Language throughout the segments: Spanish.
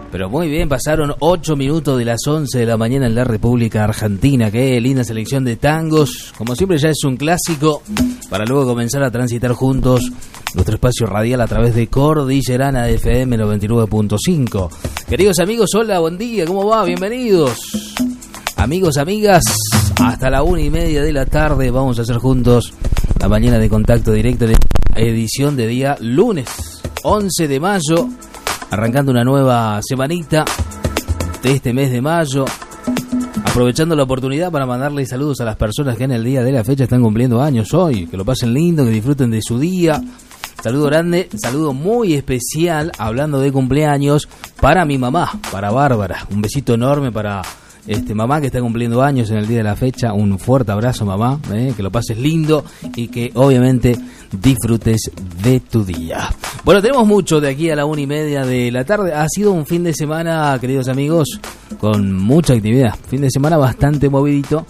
Pero muy bien, pasaron 8 minutos de las 11 de la mañana en la República Argentina. Qué linda selección de tangos. Como siempre ya es un clásico para luego comenzar a transitar juntos nuestro espacio radial a través de Cordillerana FM 99.5. Queridos amigos, hola, buen día, ¿cómo va? Bienvenidos. Amigos, amigas, hasta la 1:30 de la tarde vamos a hacer juntos la mañana de Contacto Directo de edición de día lunes 11 de mayo. Arrancando una nueva semanita de este mes de mayo, aprovechando la oportunidad para mandarle saludos a las personas que en el día de la fecha están cumpliendo años hoy, que lo pasen lindo, que disfruten de su día. Saludo grande, saludo muy especial, hablando de cumpleaños, para mi mamá, para Bárbara. Un besito enorme para mamá que está cumpliendo años en el día de la fecha. Un fuerte abrazo, mamá, que lo pases lindo y que obviamente disfrutes de tu día. Bueno, tenemos mucho de aquí a la 1:30 de la tarde. Ha sido un fin de semana, queridos amigos, con mucha actividad. Fin de semana bastante movidito,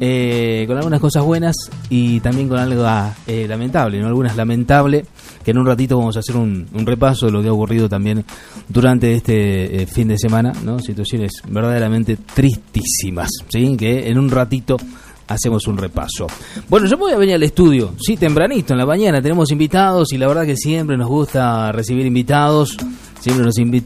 con algunas cosas buenas y también con algo lamentable, ¿no? Algunas lamentables, que en un ratito vamos a hacer un repaso de lo que ha ocurrido también durante este fin de semana, ¿no? Situaciones verdaderamente tristísimas, ¿sí? Que en un ratito hacemos un repaso. Bueno, yo voy a venir al estudio, sí, tempranito, en la mañana. Tenemos invitados y la verdad que siempre nos gusta recibir invitados. Siempre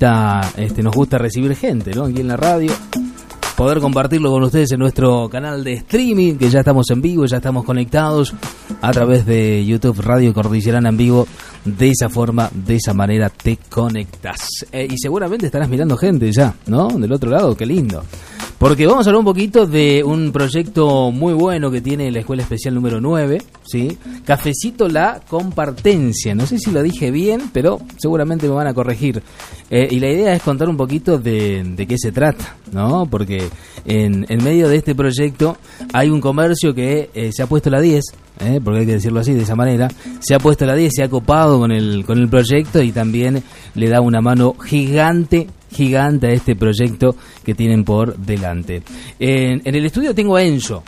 nos gusta recibir gente, ¿no? Aquí en la radio. Poder compartirlo con ustedes en nuestro canal de streaming, que ya estamos en vivo, ya estamos conectados a través de YouTube Radio Cordillerana en vivo. De esa forma, de esa manera te conectás. Y seguramente estarás mirando gente ya, ¿no? Del otro lado, qué lindo. Porque vamos a hablar un poquito de un proyecto muy bueno que tiene la Escuela Especial número 9, ¿sí? Cafecito La Compartencia. No sé si lo dije bien, pero seguramente me van a corregir. Y la idea es contar un poquito de qué se trata, ¿no? Porque en medio de este proyecto hay un comercio que se ha puesto la 10, porque hay que decirlo así, de esa manera. Se ha puesto la 10, se ha copado con el proyecto y también le da una mano gigante a este proyecto que tienen por delante. En el estudio tengo a Enzo,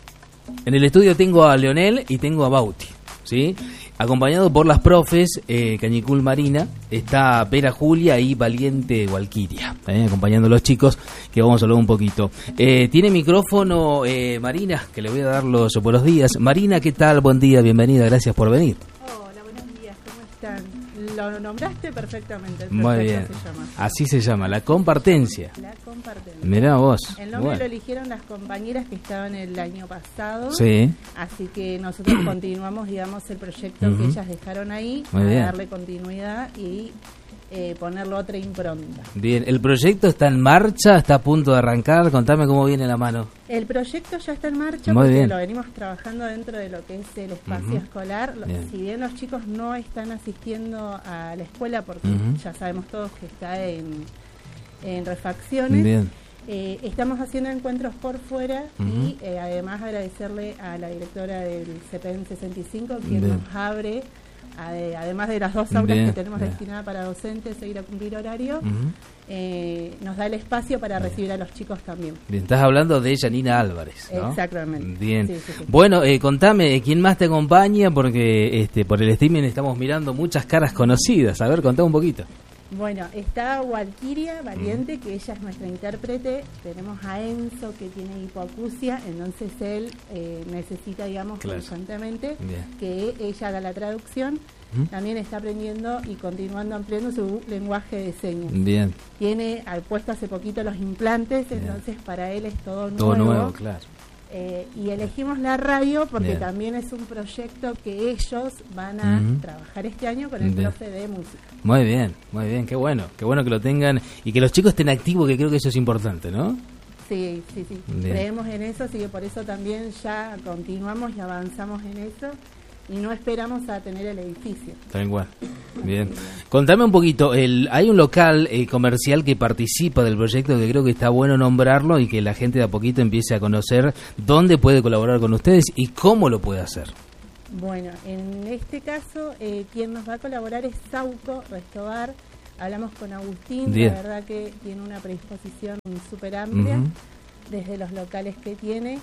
en el estudio tengo a Leonel y tengo a Bauti, ¿sí? Acompañado por las profes Cañicul Marina, está Pera Julia y Valiente Walquiria, acompañando a los chicos, que vamos a hablar un poquito. Tiene micrófono Marina, que le voy a dar los buenos días. Marina, ¿qué tal? Buen día, bienvenida, gracias por venir. Hola, buenos días, ¿cómo están? Lo nombraste perfectamente. Muy bien, se llama. Así se llama, La Compartencia. La Compartencia. Mirá vos. El nombre lo eligieron las compañeras que estaban el año pasado. Sí. Así que nosotros continuamos, digamos, el proyecto que ellas dejaron ahí, muy para bien, darle continuidad y ponerle otra impronta. Bien, ¿el proyecto está en marcha? ¿Está a punto de arrancar? Contame cómo viene la mano. El proyecto ya está en marcha, muy porque bien, lo venimos trabajando dentro de lo que es el espacio escolar. Bien. Si bien los chicos no están asistiendo a la escuela, porque ya sabemos todos que está en refacciones, bien, estamos haciendo encuentros por fuera y además agradecerle a la directora del CPN 65, quien bien, nos abre, además de las 2 aulas bien, que tenemos bien, destinadas para docentes e ir a cumplir horario, nos da el espacio para recibir a los chicos también. bien. Estás hablando de Janina Álvarez, ¿no? Exactamente. Bien. Sí, sí, sí. Bueno, contame, ¿quién más te acompaña? Porque por el streaming estamos mirando muchas caras conocidas. A ver, contame un poquito. Bueno, está Walquiria Valiente, que ella es nuestra intérprete. Tenemos a Enzo, que tiene hipoacusia, entonces él necesita, digamos, constantemente que ella haga la traducción. También está aprendiendo y continuando ampliando su lenguaje de señas. Bien. Tiene puesto hace poquito los implantes, entonces para él es todo nuevo. Todo nuevo, claro. Y elegimos la radio porque bien, también es un proyecto que ellos van a trabajar este año con el profe de música. Muy bien, qué bueno que lo tengan y que los chicos estén activos, que creo que eso es importante, ¿no? Sí, creemos en eso, así que por eso también ya continuamos y avanzamos en eso y no esperamos a tener el edificio. Tal cual. Bien. Contame un poquito, hay un local comercial que participa del proyecto que creo que está bueno nombrarlo y que la gente de a poquito empiece a conocer dónde puede colaborar con ustedes y cómo lo puede hacer. Bueno, en este caso, quien nos va a colaborar es Sauco Restobar. Hablamos con Agustín, bien, la verdad que tiene una predisposición súper amplia desde los locales que tiene.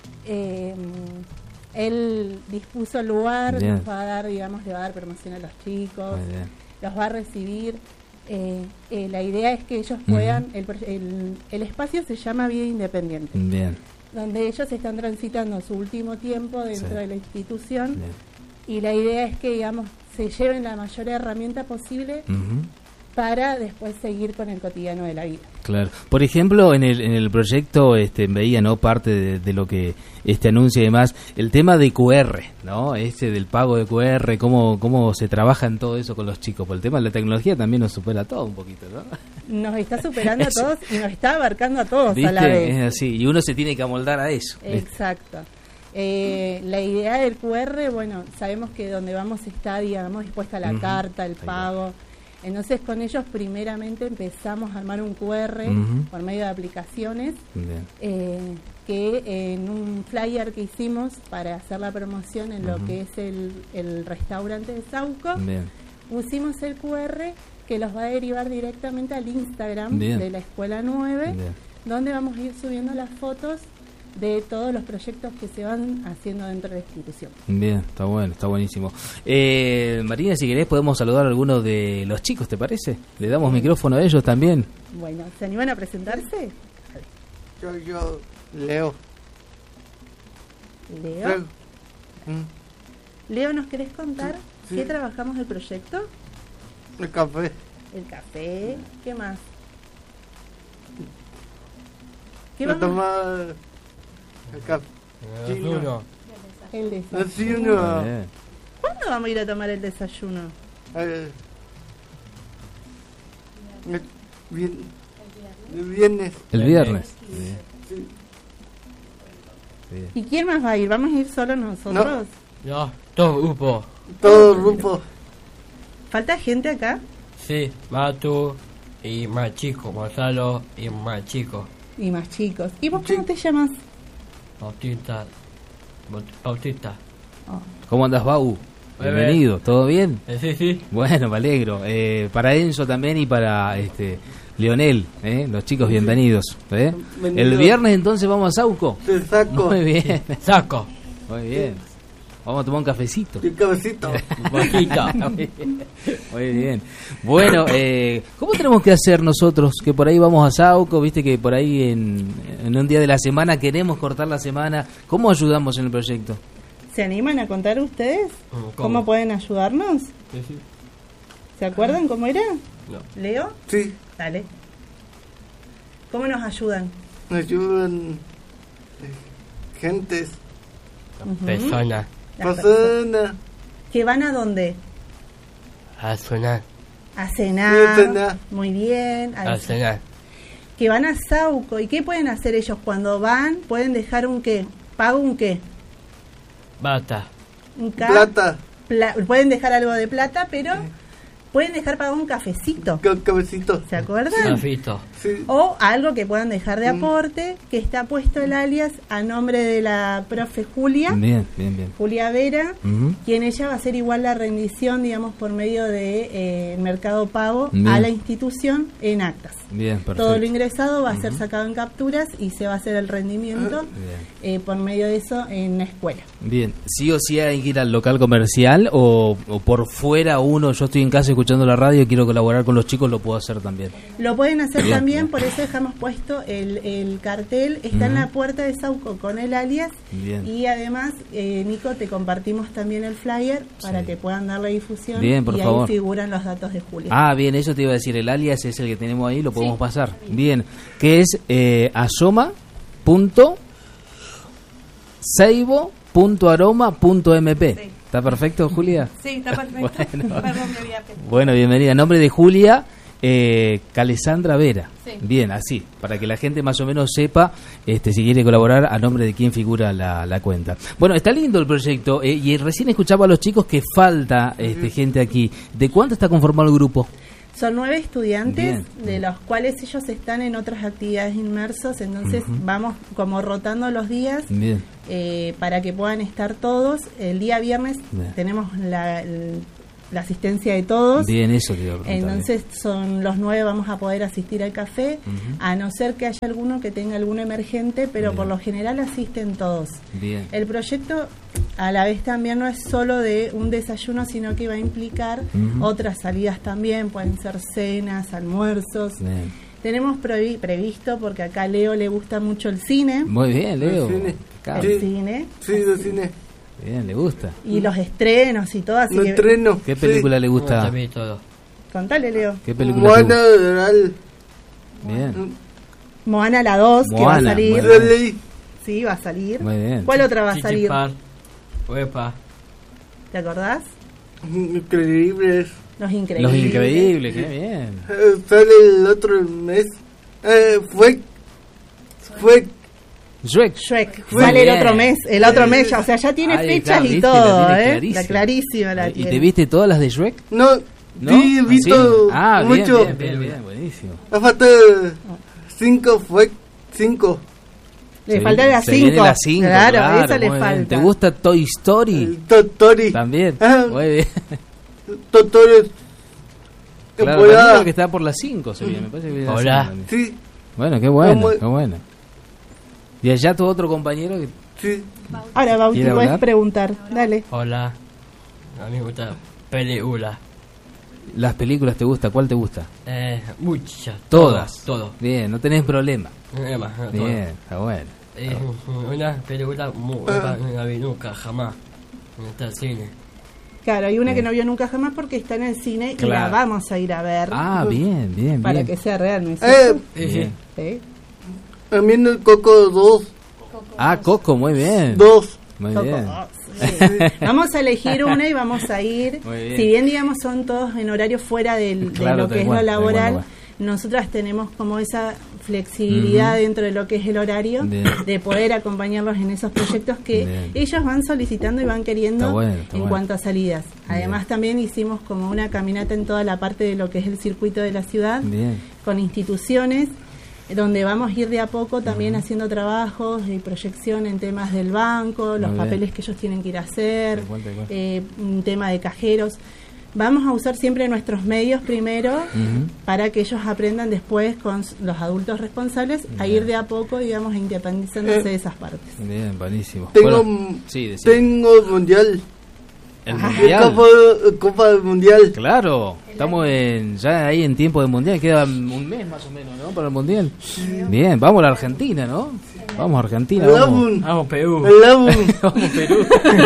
Él dispuso el lugar, nos va a dar, digamos, le va a dar promoción a los chicos, los va a recibir. La idea es que ellos puedan, el espacio se llama Vida Independiente, bien, donde ellos están transitando su último tiempo dentro de la institución, y la idea es que, digamos, se lleven la mayor herramienta posible para después seguir con el cotidiano de la vida. Claro. Por ejemplo, en el proyecto veía, ¿no?, parte de lo que anuncia y demás, el tema de QR, ¿no? Del pago de QR, cómo se trabaja en todo eso con los chicos. Por el tema de la tecnología también nos supera todo un poquito, ¿no? Nos está superando a todos y nos está abarcando a todos, ¿viste?, a la vez. Es así, y uno se tiene que amoldar a eso. Exacto. La idea del QR, bueno, sabemos que donde vamos está, digamos, dispuesta la carta, el pago. Entonces con ellos primeramente empezamos a armar un QR por medio de aplicaciones, que en un flyer que hicimos para hacer la promoción en lo que es el restaurante de Sauco, pusimos el QR que los va a derivar directamente al Instagram de la Escuela 9, donde vamos a ir subiendo las fotos de todos los proyectos que se van haciendo dentro de la institución. Bien, está bueno, está buenísimo. Marina, si querés podemos saludar a algunos de los chicos, ¿te parece? Le damos micrófono a ellos también. Bueno, ¿se animan a presentarse? Yo, Leo. ¿Leo? Leo, ¿nos querés contar qué trabajamos del proyecto? El café. El café, ¿qué más? ¿Qué La vamos? tomada. El café. El desayuno. ¿Cuándo vamos a ir a tomar el desayuno? El viernes. El viernes. Sí. ¿Y quién más va a ir? ¿Vamos a ir solo nosotros? No, todo grupo. Todo el grupo. ¿Falta gente acá? Sí, Matu y más chico, Gonzalo y más chico. Y más chicos. ¿Y vos cómo te llamas? Bautista. Oh. ¿Cómo andas, Bau? Bienvenido, ¿todo bien? Sí. Bueno, me alegro. Para Enzo también y para Leonel, los chicos, bienvenidos. El viernes entonces vamos a Sauco. Sí, Saco. Muy bien. Saco. Muy bien. Vamos a tomar un cafecito. Un cafecito. Muy bien. Bueno, ¿cómo tenemos que hacer nosotros? Que por ahí vamos a Sauco, viste que por ahí en un día de la semana queremos cortar la semana. ¿Cómo ayudamos en el proyecto? ¿Se animan a contar ustedes? ¿Cómo pueden ayudarnos? Sí. ¿Se acuerdan cómo era? No. ¿Leo? Sí. Dale. ¿Cómo nos ayudan? Nos ayudan gentes. Personas. Personas. ¿Que van a dónde? A sonar. A cenar. Sí, cenar. Muy bien. A cenar. Que van a Sauco. ¿Y qué pueden hacer ellos cuando van? ¿Pueden dejar un qué? ¿Pago un qué? Bata. Un Plata. Pueden dejar algo de plata, pero pueden dejar pagado un cafecito. Cafecito. ¿Se acuerdan? Cafito. Sí. O algo que puedan dejar de aporte, que está puesto el alias a nombre de la profe Julia. Bien. Julia Vera, quien ella va a hacer igual la rendición, digamos, por medio de Mercado Pago a la institución en actas. Bien, perfecto. Todo lo ingresado va a ser sacado en capturas y se va a hacer el rendimiento por medio de eso en la escuela. Bien, sí o sí hay que ir al local comercial o por fuera uno, yo estoy en casa escuchando la radio y quiero colaborar con los chicos, lo puedo hacer también. Lo pueden hacer también, por eso dejamos puesto el cartel, está en la puerta de Sauco con el alias. Bien. Y además, Nico, te compartimos también el flyer para que puedan darle difusión. Bien, por favor. Ahí figuran los datos de Julia. Ah, bien, eso te iba a decir, el alias es el que tenemos ahí, lo podemos pasar. Bien, que es asoma.seibo.aroma.mp. Sí. ¿Está perfecto, Julia? Sí, está perfecto. Bueno, bienvenida. Nombre de Julia Calesandra Vera. Sí. Bien, así, para que la gente más o menos sepa si quiere colaborar a nombre de quién figura la cuenta. Bueno, está lindo el proyecto y recién escuchaba a los chicos que falta gente aquí. ¿De cuánto está conformado el grupo? Son 9 estudiantes, de los cuales ellos están en otras actividades inmersos, entonces vamos como rotando los días para que puedan estar todos. El día viernes tenemos la asistencia de todos. Bien, eso te iba a preguntar. Entonces son los 9 vamos a poder asistir al café, a no ser que haya alguno que tenga algún emergente, pero por lo general asisten todos. Bien. El proyecto a la vez también no es solo de un desayuno, sino que va a implicar otras salidas también, pueden ser cenas, almuerzos. Bien. Tenemos previsto, porque acá a Leo le gusta mucho el cine. Muy bien, Leo. El cine. Claro. El cine. Sí, el cine. Bien, le gusta. Y los estrenos y todo, así No que... entreno. ¿Qué película le gusta? También todo. Contale, Leo. ¿Qué película te Moana gusta? Real. Bien. Moana la 2, que va a Moana, salir. muy La ley. Sí, va a salir. Muy bien. ¿Cuál otra va a salir? Chichipar, Huepa. ¿Te acordás? Increíbles. Los Increíbles. Los Increíbles, qué bien. Sale el otro mes. Fue Shrek. Shrek. Muy Sale el bien. otro mes. El otro mes, ya, o sea, ya tiene Ahí fechas está, y viste, todo, la tiene ¿eh? clarísima. La clarísima la ¿Y tiene. te viste todas las de Shrek? No, ¿No? sí, he visto ¿Sí? Ah, bien, mucho. bien, bien, bien, buenísimo. Me falta 5, fue 5. Le falta la Se viene 5. la 5, Claro, esa le muy bien. falta. ¿Te gusta Toy Story? El Totori. También. Ah. Muy bien. Totori. Claro, Temporada. para mí creo que está por las 5, se viene. Me parece que viene la Hola. 5 también. Sí, Bueno, qué bueno, Como- qué bueno. Y allá tu otro compañero que... sí. Ahora, Bauti, ¿Quiere puedes hablar? preguntar. Dale. Hola. A mí me gusta película. Las películas te gusta, ¿cuál te gusta? Muchas. Todas. Todo. Bien, no tenés problema. Todo. Bien, está bueno. Es una película muy buena, no la vi nunca, jamás. En este cine. Claro, hay una que no vio nunca jamás porque está en el cine y la Claro. vamos a ir a ver. Ah, bien, bien, Para bien. que sea real, ¿no es cierto? Bien. Sí. También el Coco 2. Ah, Coco, muy bien. 2. Muy Coco, bien. sí. Vamos a elegir una y vamos a ir. Muy bien. Si bien, digamos, son todos en horario fuera de Claro, lo tal que es cual, lo tal laboral, cual. nosotras tenemos como esa flexibilidad dentro de lo que es el horario, Bien. de poder acompañarlos en esos proyectos que Bien. ellos van solicitando y van queriendo Está bueno, está en bueno. cuanto a salidas. Además, también hicimos como una caminata en toda la parte de lo que es el circuito de la ciudad, Bien. con instituciones donde vamos a ir de a poco también haciendo trabajos y proyección en temas del banco, los Muy bien. papeles que ellos tienen que ir a hacer, Tal cual, tal cual. un tema de cajeros. Vamos a usar siempre nuestros medios primero para que ellos aprendan después con los adultos responsables a ir de a poco, digamos, independizándose de esas partes. Bien, buenísimo. Tengo, Bueno, sí, decime. tengo el mundial. El El mundial. Copa del Mundial. Claro, estamos ya ahí en tiempo de mundial, queda un mes más o menos, ¿no? Para el mundial. Bien, vamos a la Argentina, ¿no? Vamos a Argentina, El vamos. álbum. Vamos, Perú. El álbum. Vamos Perú.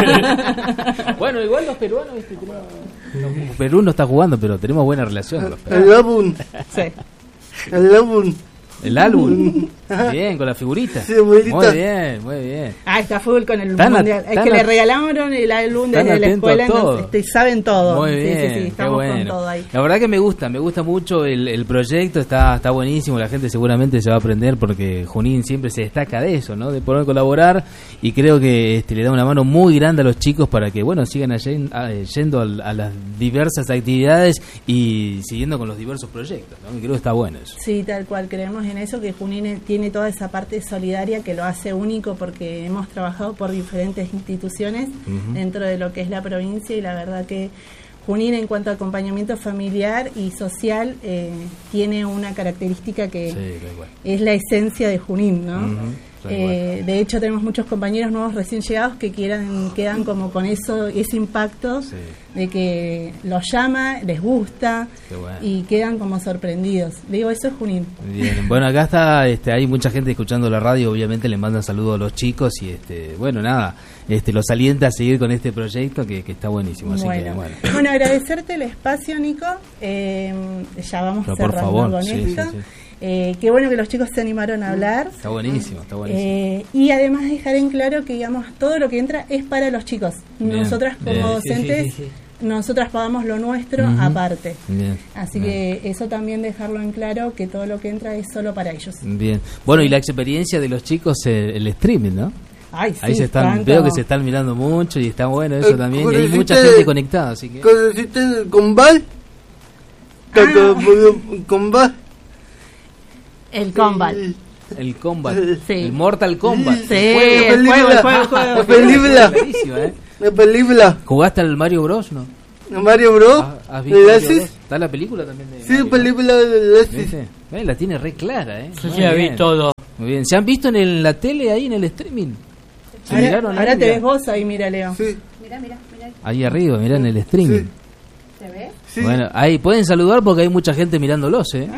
Bueno, igual los peruanos, ¿viste? Perú no está jugando, pero tenemos buena relación con los peruanos. El álbum. Sí. El álbum. El álbum. Bien, con la figurita. Sí, abuelita. Muy bien, muy bien. Ah, está full con el Tan mundial. Es tan que le regalaron el álbum tan desde la atento a escuela, todo. entonces saben todo. Muy Sí, bien, sí, sí, qué estamos con bueno. todo ahí. La verdad que me gusta mucho el proyecto, está buenísimo, la gente seguramente se va a aprender porque Junín siempre se destaca de eso, ¿no? De poder colaborar y creo que le da una mano muy grande a los chicos para que, bueno, sigan yendo a las diversas actividades y siguiendo con los diversos proyectos, ¿no? Y creo que está bueno eso. Sí, tal cual, creemos en eso, que Junín tiene toda esa parte solidaria que lo hace único porque hemos trabajado por diferentes instituciones dentro de lo que es la provincia y la verdad que Junín en cuanto a acompañamiento familiar y social tiene una característica que Sí, tal cual. es la esencia de Junín, ¿no? Tal cual. De hecho tenemos muchos compañeros nuevos recién llegados que quedan como con ese impacto Sí. de que los llama, les gusta Qué bueno. y quedan como sorprendidos. Le digo, eso es Junín. Bien, bueno, acá está, hay mucha gente escuchando la radio, obviamente le mandan saludos a los chicos y bueno, nada, los alienta a seguir con este proyecto que está buenísimo, así que bueno. Bueno, agradecerte el espacio, Nico. Ya vamos Pero por cerrando favor, con sí, esto. sí, sí. Qué bueno que los chicos se animaron a hablar. Está buenísimo, está buenísimo. Y además dejar en claro que, digamos, todo lo que entra es para los chicos. Bien, Nosotras como bien. docentes, Sí. nosotras pagamos lo nuestro Ujú. aparte. Bien, Así bien. que eso también dejarlo en claro, que todo lo que entra es solo para ellos. Bien. Bueno, y la experiencia de los chicos, el streaming, ¿no? Ay, sí, Ahí tanto. veo que se están mirando mucho y está bueno eso también. Y hay mucha ¿conociste- gente conectada, así que... ¿Conociste el Combal? Combal. El Combat. El Combat, Sí. el Mortal Kombat. Sí, el juego. el juego. La película. Clarísimo, ¿eh? La película. ¿Jugaste al Mario Bros, no? Mario Bros. ¿Has visto Mario Bros? ¿Está la película también de Sí, Mario película de Leslie. La tiene re clara, Sí, la vi todo. Muy bien. ¿Se han visto en la tele ahí en el streaming? Ahora te ves vos ahí, mira, Leo. Sí. Mira. Ahí arriba, mirá en el streaming. Sí. ¿Se ve? Sí. Bueno, ahí pueden saludar porque hay mucha gente mirándolos, ¿eh?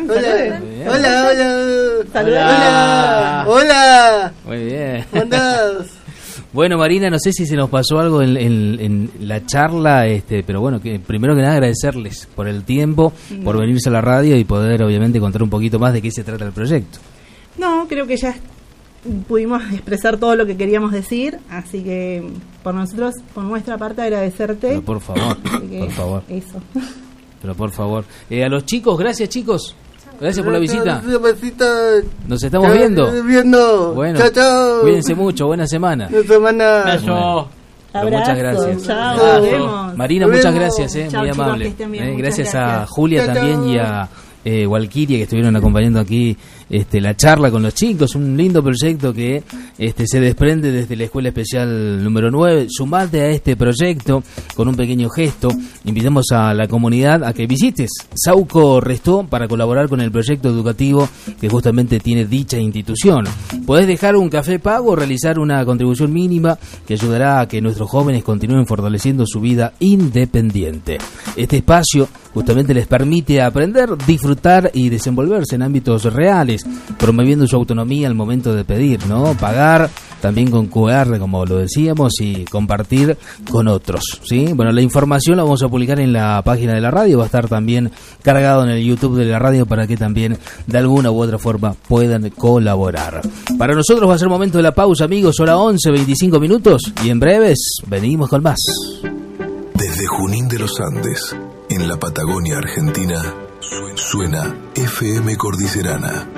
Hola. Muy bien. ¿Cómo andás? Bueno, Marina, no sé si se nos pasó algo en la charla, pero bueno, que primero que nada agradecerles por el tiempo, por venirse a la radio y poder obviamente contar un poquito más de qué se trata el proyecto. No, creo que ya pudimos expresar todo lo que queríamos decir, así que por nuestra parte agradecerte. Pero por favor, por favor. Eso. Pero por favor. A los chicos, gracias chicos. Gracias por la visita. Nos estamos viendo. Bueno, chao. Cuídense mucho, buena semana. Beso. Muchas gracias. Chao, nos vemos. Marina, muchas gracias, Chao, muy chicos, amable. que estén bien, Gracias muchas a Julia también y a Walkiria que estuvieron acompañando aquí la charla con los chicos. Un lindo proyecto que se desprende desde la Escuela Especial número 9. Sumate a este proyecto con un pequeño gesto. Invitamos a la comunidad a que visites Sauco Restó para colaborar con el proyecto educativo que justamente tiene dicha institución. Podés dejar un café pago o realizar una contribución mínima que ayudará a que nuestros jóvenes continúen fortaleciendo su vida independiente. Este espacio justamente les permite aprender, disfrutar y desenvolverse en ámbitos reales, promoviendo su autonomía al momento de pedir, ¿no? Pagar también con QR, como lo decíamos, y compartir con otros, ¿sí? Bueno, la información la vamos a publicar en la página de la radio, va a estar también cargado en el YouTube de la radio para que también de alguna u otra forma puedan colaborar. Para nosotros va a ser momento de la pausa, amigos, hora 11, 25 minutos, y en breves venimos con más. Desde Junín de los Andes, en la Patagonia Argentina, suena FM Cordillerana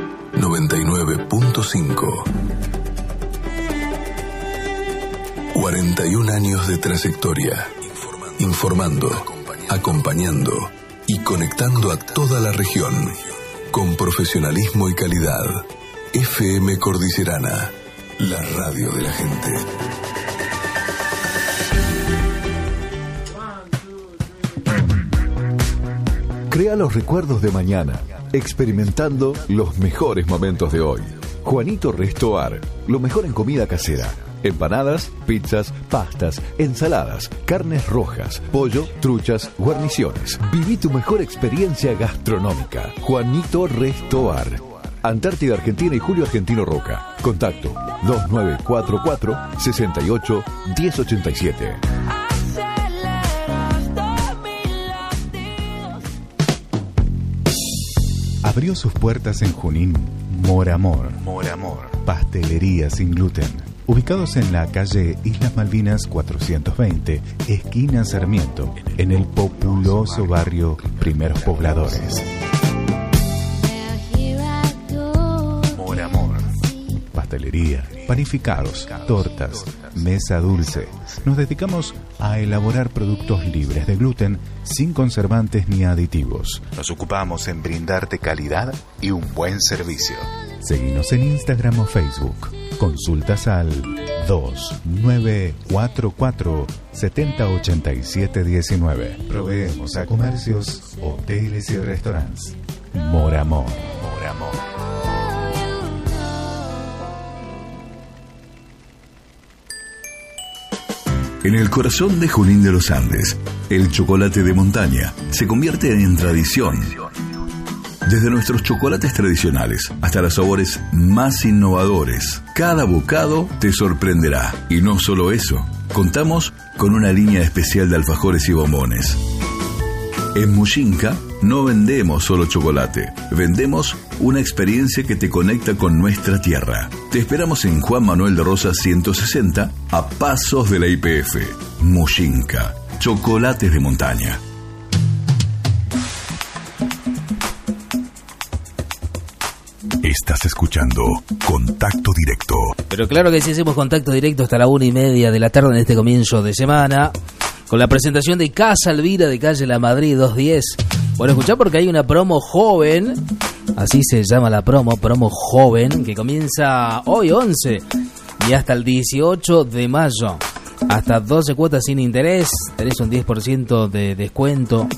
99.5. 41 años de trayectoria, informando, acompañando y conectando a toda la región con profesionalismo y calidad. FM Cordillerana, la radio de la gente. Crea los recuerdos de mañana, experimentando los mejores momentos de hoy. Juanito Restoar, lo mejor en comida casera. Empanadas, pizzas, pastas, ensaladas, carnes rojas, pollo, truchas, guarniciones. Viví tu mejor experiencia gastronómica. Juanito Restoar. Antártida Argentina y Julio Argentino Roca. Contacto 2944 68 1087. Abrió sus puertas en Junín Moramor. Pastelería sin gluten. Ubicados en la calle Islas Malvinas 420, esquina Sarmiento, en el populoso barrio Primeros Pobladores. Moramor. Pastelería, panificados, tortas, mesa dulce. Nos dedicamos a elaborar productos libres de gluten, sin conservantes ni aditivos. Nos ocupamos en brindarte calidad y un buen servicio. Seguinos en Instagram o Facebook. Consultas al 2944 708719. Proveemos a comercios, hoteles y restaurantes. Moramor. En el corazón de Junín de los Andes, el chocolate de montaña se convierte en tradición. Desde nuestros chocolates tradicionales hasta los sabores más innovadores, cada bocado te sorprenderá. Y no solo eso, contamos con una línea especial de alfajores y bombones. En Muxinca no vendemos solo chocolate, vendemos una experiencia que te conecta con nuestra tierra. Te esperamos en Juan Manuel de Rosas 160, a pasos de la YPF. Muxinca, chocolates de montaña. Estás escuchando Contacto Directo. Pero claro que sí, hacemos contacto directo hasta la 1:30 de la tarde en este comienzo de semana, con la presentación de Casa Elvira de calle La Madrid 210. Bueno, escuchá porque hay una promo joven, así se llama la promo joven, que comienza hoy 11 y hasta el 18 de mayo. hasta 12 cuotas sin interés, tenés un 10% de descuento,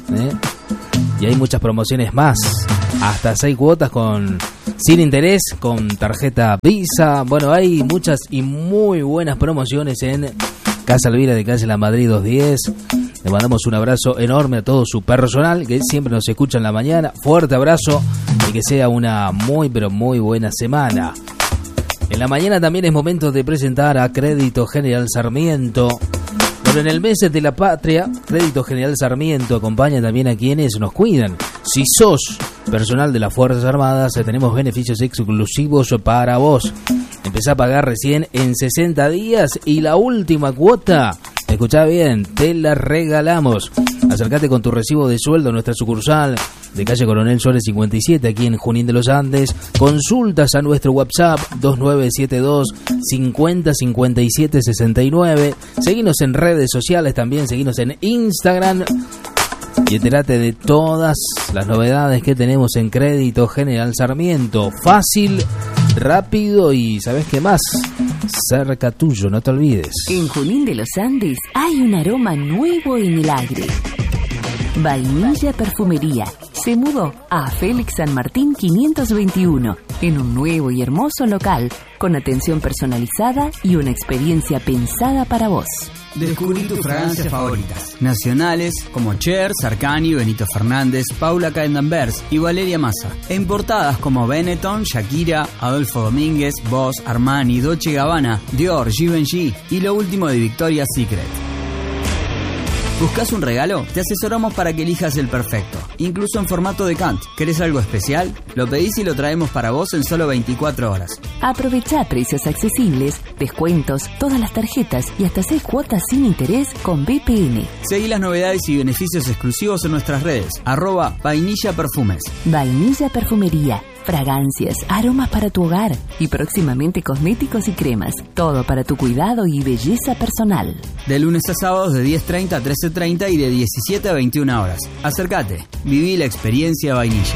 y hay muchas promociones más, hasta 6 cuotas sin interés con tarjeta Visa. Bueno, hay muchas y muy buenas promociones en Casa Elvira de calle La Madrid 210. Le mandamos un abrazo enorme a todo su personal que siempre nos escucha en la mañana. Fuerte abrazo y que sea una muy pero muy buena semana. En la mañana también es momento de presentar a Crédito General Sarmiento. Pero en el mes de la patria, Crédito General Sarmiento acompaña también a quienes nos cuidan. Si sos personal de las Fuerzas Armadas, tenemos beneficios exclusivos para vos. Empezá a pagar recién en 60 días y la última cuota, escuchá bien, te la regalamos. Acércate con tu recibo de sueldo a nuestra sucursal de calle Coronel Suárez 57, aquí en Junín de los Andes. Consultas a nuestro WhatsApp 2972 50 57 69. Seguinos en redes sociales también, seguinos en Instagram y entérate de todas las novedades que tenemos en Crédito General Sarmiento. Fácil, rápido y ¿sabes qué más? Cerca tuyo, no te olvides. En Junín de los Andes hay un aroma nuevo en el aire. Vainilla Perfumería se mudó a Félix San Martín 521 en un nuevo y hermoso local con atención personalizada y una experiencia pensada para vos. Descubrí tus fragancias favoritas, nacionales como Cher, Sarkany, Benito Fernández, Paula Cadendanvers y Valeria Massa, e importadas como Benetton, Shakira, Adolfo Domínguez, Boss, Armani, Dolce & Gabbana, Dior, Givenchy y lo último de Victoria's Secret. ¿Buscas un regalo? Te asesoramos para que elijas el perfecto, incluso en formato de Kant. ¿Querés algo especial? Lo pedís y lo traemos para vos en solo 24 horas. Aprovecha precios accesibles, descuentos, todas las tarjetas y hasta 6 cuotas sin interés con BPN. Seguí las novedades y beneficios exclusivos en nuestras redes. @Vainilla Perfumes. Vainilla Perfumería. Fragancias, aromas para tu hogar y próximamente cosméticos y cremas. Todo para tu cuidado y belleza personal. De lunes a sábados de 10:30 a 13:30 y de 17 a 21 horas. Acércate, viví la experiencia Vainilla.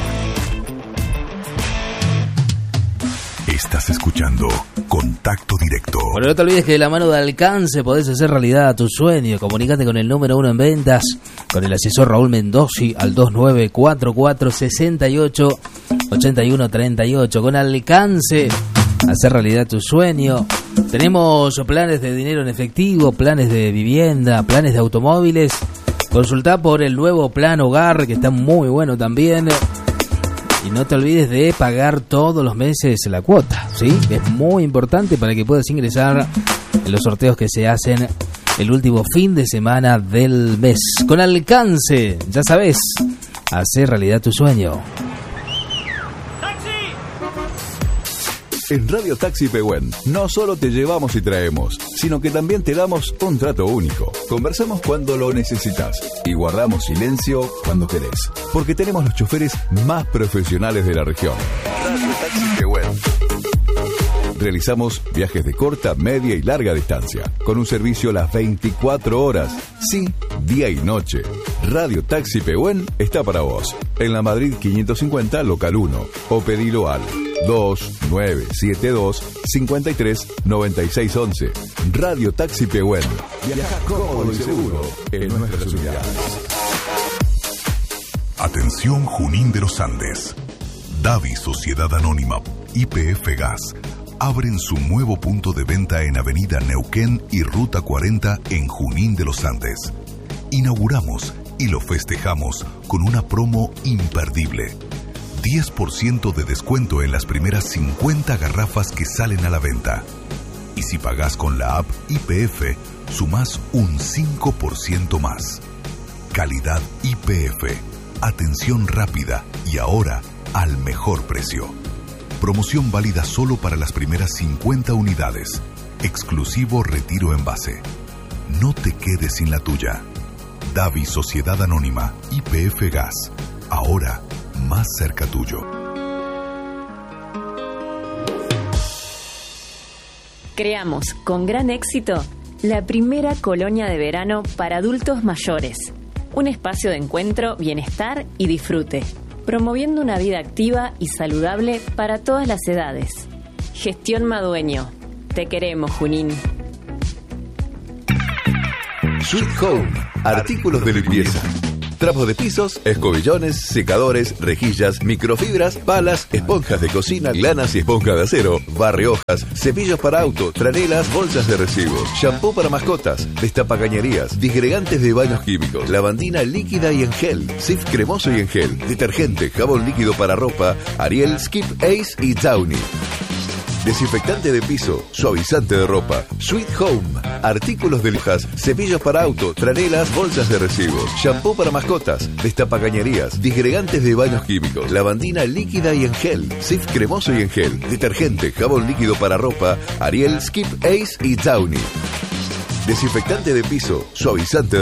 Estás escuchando Contacto Directo. Bueno, no te olvides que de la mano de Alcance podés hacer realidad tu sueño. Comunícate con el número 1 en ventas, con el asesor Raúl Mendozi al 2944 68 81 38. Con Alcance, hacer realidad tu sueño. Tenemos planes de dinero en efectivo, planes de vivienda, planes de automóviles. Consultá por el nuevo plan hogar, que está muy bueno también. Y no te olvides de pagar todos los meses la cuota, ¿sí? Es muy importante para que puedas ingresar en los sorteos que se hacen el último fin de semana del mes. Con Alcance, ya sabes, hacer realidad tu sueño. En Radio Taxi Pehuen no solo te llevamos y traemos, sino que también te damos un trato único. Conversamos cuando lo necesitas y guardamos silencio cuando querés, porque tenemos los choferes más profesionales de la región. Radio Taxi Pehuen. Realizamos viajes de corta, media y larga distancia, con un servicio las 24 horas, sí, día y noche. Radio Taxi Pehuen está para vos, en la Madrid 550, local 1, o pedilo al 2972 53 96 11. Radio Taxi Pehuen. Viaja cómodo y seguro en nuestras unidades. Atención Junín de los Andes. Davi Sociedad Anónima, YPF Gas, abren su nuevo punto de venta en Avenida Neuquén y Ruta 40 en Junín de los Andes. Inauguramos y lo festejamos con una promo imperdible. 10% de descuento en las primeras 50 garrafas que salen a la venta. Y si pagás con la app YPF, sumás un 5% más. Calidad YPF. Atención rápida y ahora al mejor precio. Promoción válida solo para las primeras 50 unidades. Exclusivo retiro envase. No te quedes sin la tuya. Davi Sociedad Anónima, YPF Gas. Ahora más cerca tuyo. Creamos con gran éxito la primera colonia de verano para adultos mayores. Un espacio de encuentro, bienestar y disfrute, promoviendo una vida activa y saludable para todas las edades. Gestión Madueño. Te queremos, Junín. Sweet Home, artículos de limpieza. Trapos de pisos, escobillones, secadores, rejillas, microfibras, palas, esponjas de cocina, lanas y esponjas de acero, barrehojas, cepillos para auto, tranelas, bolsas de residuos, shampoo para mascotas, destapacañerías, disgregantes de baños químicos, lavandina líquida y en gel, Cif cremoso y en gel, detergente, jabón líquido para ropa, Ariel, Skip, Ace y Downy. Desinfectante de piso, suavizante de ropa, Sweet Home, artículos de lujas, cepillos para auto, tranelas, bolsas de residuos, shampoo para mascotas, destapacañerías, disgregantes de baños químicos, lavandina líquida y en gel, Cif cremoso y en gel, detergente, jabón líquido para ropa, Ariel, Skip, Ace y Downy. Desinfectante de piso, suavizante de